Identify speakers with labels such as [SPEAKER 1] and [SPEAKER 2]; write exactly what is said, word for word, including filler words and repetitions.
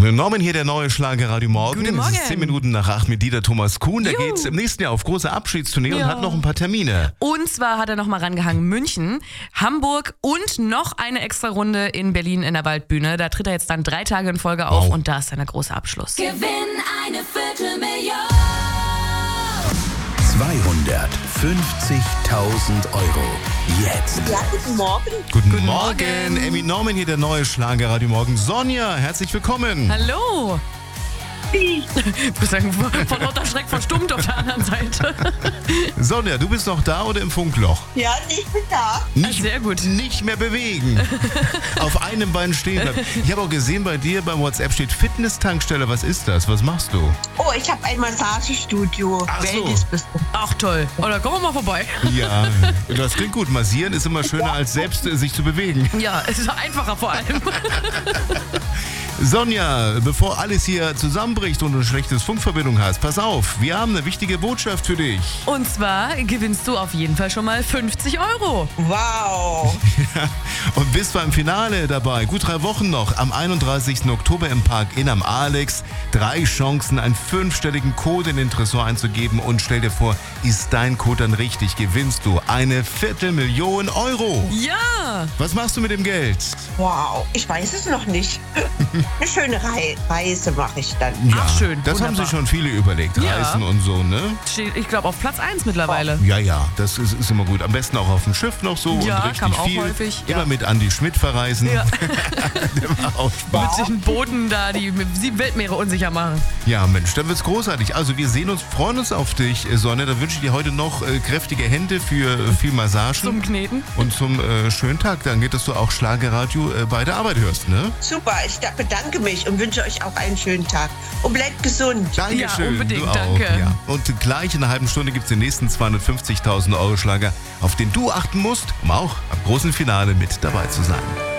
[SPEAKER 1] Norman hier, der neue Schlager Radio Morgen.
[SPEAKER 2] Guten Morgen.
[SPEAKER 1] Es ist zehn Minuten nach acht mit Dieter Thomas Kuhn. Der
[SPEAKER 2] Juhu.
[SPEAKER 1] geht im nächsten Jahr auf große Abschiedstournee
[SPEAKER 2] Ja.
[SPEAKER 1] und hat noch ein paar Termine.
[SPEAKER 2] Und zwar hat er noch mal rangehangen München, Hamburg und noch eine extra Runde in Berlin in der Waldbühne. Da tritt er jetzt dann drei Tage in Folge auf
[SPEAKER 1] Wow.
[SPEAKER 2] und da ist dann der große Abschluss.
[SPEAKER 3] Gewinn eine Viertelmillion.
[SPEAKER 4] zweihundertfünfzigtausend Euro. Jetzt.
[SPEAKER 5] Ja, guten Morgen.
[SPEAKER 1] Guten,
[SPEAKER 2] Guten
[SPEAKER 1] Morgen.
[SPEAKER 2] Morgen.
[SPEAKER 1] Emmy Norman hier, der neue Schlager Radio Morgen. Sonja, herzlich willkommen.
[SPEAKER 2] Hallo. Ich würde sagen, vor, vor lauter Schreck verstummt auf der anderen Seite.
[SPEAKER 1] Sonja, du bist noch da oder im Funkloch?
[SPEAKER 5] Ja, ich bin da.
[SPEAKER 1] Nicht,
[SPEAKER 2] Sehr gut.
[SPEAKER 1] Nicht mehr bewegen. Auf einem Bein stehen bleiben. Ich habe auch gesehen, bei dir beim WhatsApp steht Fitness-Tankstelle. Was ist das? Was machst du?
[SPEAKER 5] Oh, ich habe ein Massagestudio.
[SPEAKER 1] Ach so.
[SPEAKER 5] Wellness bist du.
[SPEAKER 2] Ach toll. Oder kommen wir mal vorbei.
[SPEAKER 1] Ja, das klingt gut. Massieren ist immer schöner, als selbst äh, sich zu bewegen.
[SPEAKER 2] Ja, es ist einfacher vor allem.
[SPEAKER 1] Sonja, bevor alles hier zusammenbricht und du eine schlechte Funkverbindung hast, pass auf, wir haben eine wichtige Botschaft für dich.
[SPEAKER 2] Und zwar gewinnst du auf jeden Fall schon mal fünfzig Euro.
[SPEAKER 5] Wow.
[SPEAKER 1] Und bist beim Finale dabei. Gut drei Wochen noch. Am einunddreißigsten Oktober im Park Inn am Alex. Drei Chancen, einen fünfstelligen Code in den Tresor einzugeben. Und stell dir vor, ist dein Code dann richtig, gewinnst du eine Viertelmillion Euro.
[SPEAKER 2] Ja.
[SPEAKER 1] Was machst du mit dem Geld?
[SPEAKER 5] Wow. Ich weiß es noch nicht. Eine schöne Rei- Reise mache ich dann.
[SPEAKER 2] Ach, schön.
[SPEAKER 1] Das
[SPEAKER 2] Wunderbar.
[SPEAKER 1] haben sich schon viele überlegt.
[SPEAKER 2] Ja.
[SPEAKER 1] Reisen und so, ne?
[SPEAKER 2] Steht, ich glaube, auf Platz eins mittlerweile.
[SPEAKER 1] Ja, ja, das ist, ist immer gut. Am besten auch auf dem Schiff noch so
[SPEAKER 2] Ja,
[SPEAKER 1] und richtig
[SPEAKER 2] kam auch
[SPEAKER 1] viel.
[SPEAKER 2] häufig,
[SPEAKER 1] Immer
[SPEAKER 2] ja.
[SPEAKER 1] mit Andy Schmidt verreisen.
[SPEAKER 2] Ja.
[SPEAKER 1] Der macht auch Spaß.
[SPEAKER 2] Mit den Booten da, die sieben Weltmeere unsicher machen.
[SPEAKER 1] Ja, Mensch, dann wird's großartig. Also wir sehen uns, freuen uns auf dich, äh, Sonja. Da wünsche ich dir heute noch äh, kräftige Hände für äh, viel Massagen.
[SPEAKER 2] Zum Kneten.
[SPEAKER 1] Und zum äh, schönen Tag. Dann geht, dass du auch Schlagerradio äh, bei der Arbeit hörst, ne?
[SPEAKER 5] Super. Ich da- bedanke mich und wünsche euch auch einen schönen Tag. Und bleibt gesund.
[SPEAKER 1] Dankeschön.
[SPEAKER 2] Ja, unbedingt,
[SPEAKER 1] du auch.
[SPEAKER 2] danke.
[SPEAKER 1] Ja. Und gleich in einer halben Stunde gibt's den nächsten zweihundertfünfzigtausend Euro Schlager, auf den du achten musst, um auch am großen Finale mit dabei zu sein.